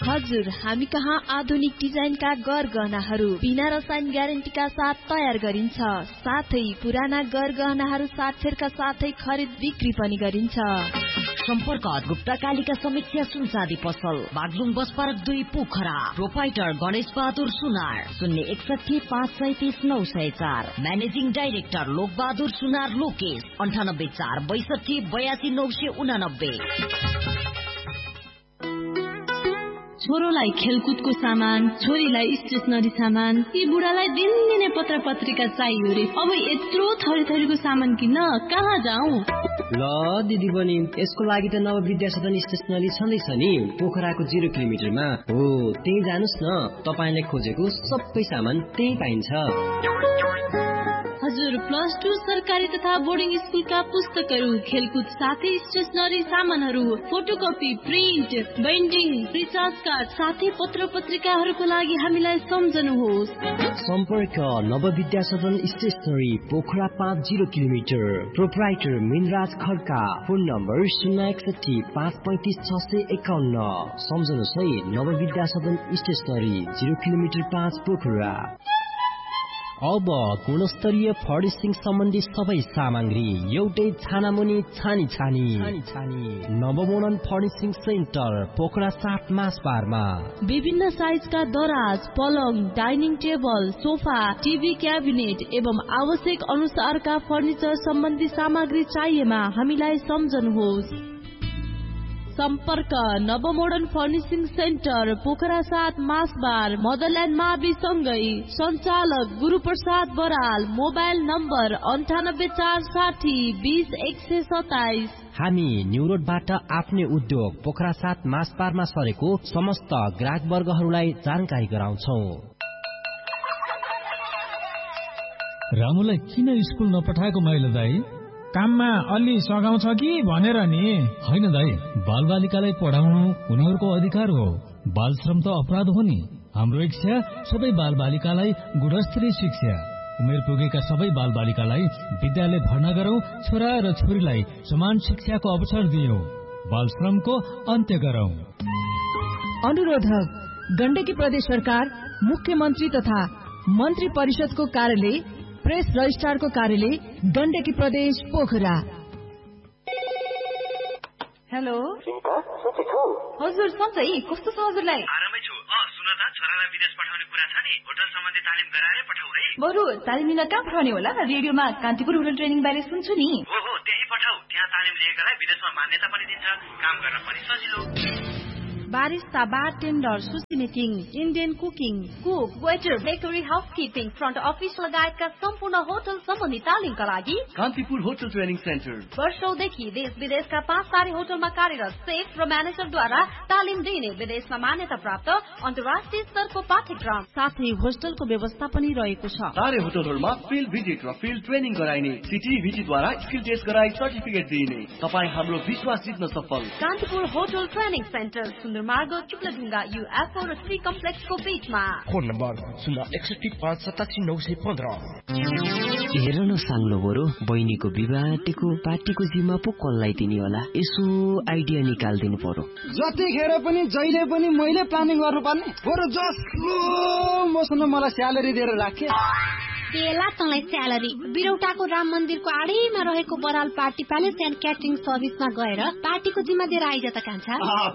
हजुर, हामी कहाँ आधुनिक डिजाइनका गहनाहरू बिना रसायन ग्यारेन्टीका साथ तयार गरिन्छ। साथै पुराना गहनाहरू साक्षरका साथै खरिद बिक्री पनि गरिन्छ। सम्पर्क गुप्ता कालिका समीक्षा सुनचाँदी पसल, Baglung bus park 2 Pokhara. Proprietor Ganesh Bahadur सुनार, 061 537 904। म्यानेजिङ डाइरेक्टर लोक बहादुर सुनार लोकेश, 98 4 62 82 989। छोरोलाई खेलकुदको सामान, छोरीलाई स्टेसनरी सामान, यी बुढालाई दिनदिनै पत्र पत्रिका चाहियो रे। अब यत्रो थरी थरीको सामान किन्न कहाँ जाऊ? ल दिदी बहिनी, यसको लागि त नव विद्या सदन स्टेसनरी छँदैछ नि, पोखराको 0 किलोमिटरमा हो। त्यही जानुस् न, तपाईले खोजेको सबै सामान त्यही पाइन्छ। हजुर, +2 सरकारी तथा बोर्डिङ स्कुलका पुस्तकहरू, खेलकुद साथै स्टेसनरी सामानहरू, photocopy, print, binding, recharge card साथै पत्र पत्रिकाहरूको लागि हामीलाई सम्झनुहोस्। सम्पर्क नवविद्या सदन stationery, Pokhara 5 0 kilometre. Proprietor Minraj Khadka. Phone number 061 535 651। सम्झनुहोस् है, नवविद्या सदन स्टेसनरी, 0 किलोमिटर 5 पोखरा। अब गुणस्तरीय फर्निसिङ सम्बन्धी सबै सामग्री एउटै छानामुनि छानी नवमोडर्न फर्निसिङ सेन्टर, पोखरा 7 मासबारमा। विभिन्न साइजका दराज, पलङ, dining table, sofa, TV cabinet एवं आवश्यक अनुसारका फर्निचर सम्बन्धी सामग्री चाहिएमा हामीलाई सम्झनुहोस्। सम्पर्क नवमोडर्न फर्निसिङ सेन्टर, पोखरा 7 मासबार, मदरल्यान्ड मावि सँगै। सञ्चालक गुरुप्रसाद बराल। Mobile number 98 460 20 127। हामी न्यू रोडबाट आफ्नै उद्योग पोखरा 7 मासबारमा सरेको समस्त ग्राहक वर्गहरूलाई जानकारी गराउँछौ। रामुलाई किन स्कुल नपठाएको माइलो दाई? काममा अलि सघाउँछ कि भनेर नि। होइन दाई, बालबालिकालाई पढाउनु उनीहरूको अधिकार हो। बाल श्रम त अपराध हो नि। हाम्रो इच्छा सबै बालबालिकालाई गुणस्तरीय शिक्षा, उमेर पुगेका सबै बालबालिकालाई विद्यालय भर्ना गरौं, छोरा र छोरीलाई समान शिक्षाको अवसर दियौं, बाल श्रमको अन्त्य गरौं। अनुरोधक गण्डकी प्रदेश सरकार, मुख्यमन्त्री तथा मन्त्री परिषदको कार्यालय, प्रेस रजिस्ट्रारको कार्यालय, गण्डकी प्रदेश पोखरा। हेलो हजुर, सन्चै कस्तो छ हजुरलाई? आरामै छु। सुन त, छोरालाई विदेश पठाउने कुरा छ नि, होटल सम्बन्धी तालिम गराएरै पठाऊ है। बरु तालिम लिन कहाँ पठाउने होला? रेडियोमा कान्तिपुर होटल ट्रेनिङ बारे सुन्छु नि। हो त्यही पठाऊ। त्यहाँ तालिम लिएकालाई विदेशमा मान्यता पनि दिन्छ, काम गर्न पनि सजिलो। बारिस्ता, बारटेन्डर, सुसी making, Indian cooking, cook, waiter, bakery, housekeeping, front office लगायतका सम्पूर्ण होटल सम्बन्धी तालिमका लागि कान्तिपुर होटल ट्रेनिङ सेन्टर। वर्षौंदेखि देश विदेशका 5 तारे होटलमा कार्यरत सेफ र म्यानेजरद्वारा तालिम दिने विदेशमा मान्यता प्राप्त अन्तर्राष्ट्रिय स्तरको पाठ्यक्रम साथै होस्टलको व्यवस्था पनि रहेको छ। तारे होटलहरूमा फिल्ड भिजिट र फिल्ड ट्रेनिङ गराइने, सिटिभिटीद्वारा स्किल टेस्ट गराई सर्टिफिकेट दिइने। तपाईँ हाम्रो विश्वास जित्न सफल। कान्तिपुर होटल ट्रेनिङ सेन्टर, मार्ग चुक्लाढुङ्गा, UFO र श्री कम्प्लेक्सको बीचमा। Phone number 061 587 915। हेर न साङ्लो बरु, बहिनीको विवाहको पार्टीको जिम्मा पो कसलाई दिने होला? यसो आइडिया निकालिदिनु पर्यो। जतिखेर पनि जहिले पनि मैले प्लानिङ गर्नुपर्ने। बरु जसको मसँग मलाई स्यालेरी दिएर राखे। केला तँलाई स्यालेरी। बिरौटाको राम मन्दिरको आडैमा रहेको Baral party palace and catering सर्भिसमा गएर पार्टीको जिम्मा दिएर आइज त कान्छा।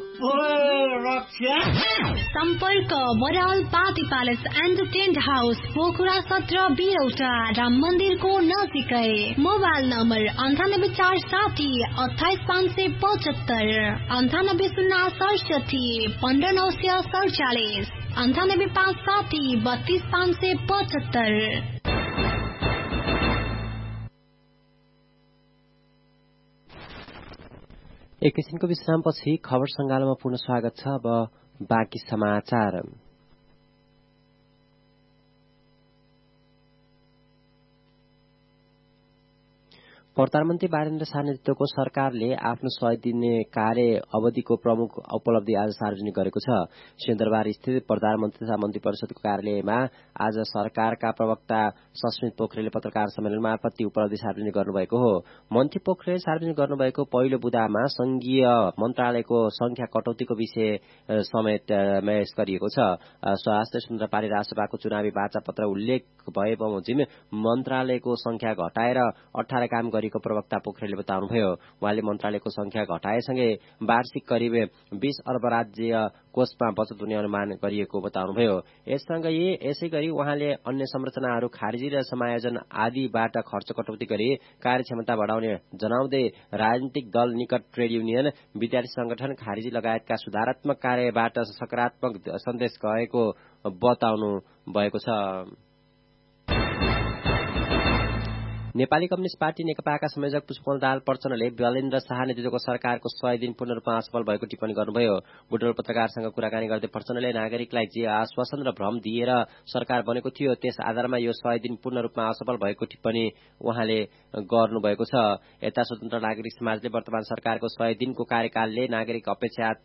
सम्पर्क Baral party palace and tent house, Pokhara 17 बिरौटा, Ram मन्दिरको नजिकै। Mobile number 98 460 28 575, 98 067 15 947, 98 560 32 575। एकैछिनको विश्रामपछि खबर सङ्गालोमा पुनः स्वागत छ। अब बाँकी समाचार। प्रधानमन्त्री बारेन्द्र शाह नेतृत्वको सरकारले आफ्नो 100 दिने कार्य अवधिको प्रमुख उपलब्धि आज सार्वजनिक गरेको छ। सिंहदरबार स्थित प्रधानमन्त्री तथा मन्त्री परिषदको कार्यालयमा आज सरकारका प्रवक्ता सस्मित पोखरेलले पत्रकार सम्मेलन मार्फत ती उपलब्धि सार्वजनिक गर्नुभएको हो। मन्त्री पोखरेलले सार्वजनिक गर्नुभएको पहिलो बुदामा संघीय मन्त्रालयको संख्या कटौतीको विषय समेत गरिएको छ। स्वास्थ्य सुन्दर पारी राजसभाको चुनावी वाचा पत्र उल्लेख भए बमोजिम मन्त्रालयको संख्या घटाएर 18 काम गरेको प्रवक्ता पोखरेलले बताउनुभयो। उहाँले मन्त्रालयको संख्या घटाएसँगै वार्षिक करिब 20 अर्ब राज्य कोषमा बचत हुने अनुमान गरिएको बताउनुभयो। यसैगरी उहाँले अन्य संरचनाहरू खारेजी र समायोजन आदिबाट खर्च कटौती गरी कार्यक्षमता बढाउने जनाउँदै राजनीतिक दल, निकट ट्रेड युनियन, विद्यार्थी संगठन, खारेजी लगायतका सुधारात्मक कार्यबाट सकारात्मक सन्देश गएको बताउनु भएको छ। नेपाली कम्युनिस्ट पार्टी नेकपाका संयोजक पुष्पकमल दाहाल प्रचण्डले बलेन्द्र शाह नेतृत्वको सरकारको 100 दिन पूर्ण रूपमा असफल भएको टिप्पणी गर्नुभयो। बुटवल पत्रकारसँग कुराकानी गर्दै प्रचण्डले नागरिकलाई जे आश्वासन र भ्रम दिएर सरकार बनेको थियो त्यस आधारमा यो 100 दिन पूर्ण रूपमा असफल भएको टिप्पणी उहाँले गर्नुभएको छ। यता स्वतन्त्र नागरिक समाजले वर्तमान सरकारको 100 दिनको कार्यकालले नागरिक अपेक्षा